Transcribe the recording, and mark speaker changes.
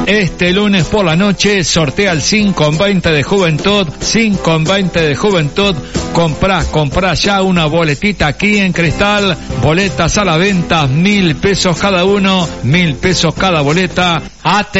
Speaker 1: Este lunes por la noche sortea el 5-20 de Juventud. 5-20 de Juventud. Comprá ya una boletita aquí en Cristal. Boletas a la venta, 1.000 pesos cada uno, 1.000 pesos cada boleta.